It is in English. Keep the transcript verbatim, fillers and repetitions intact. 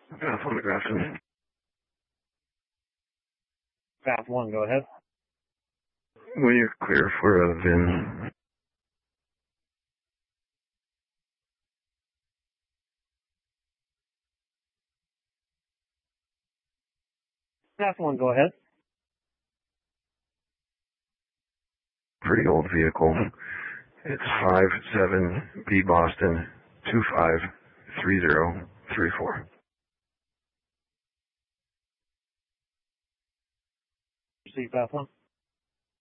Yeah, photographing. Path one, go ahead. When you're clear for a V I N. Path one, go ahead. Pretty old vehicle. It's five seven B Boston two five three zero three four. Proceed, Path one.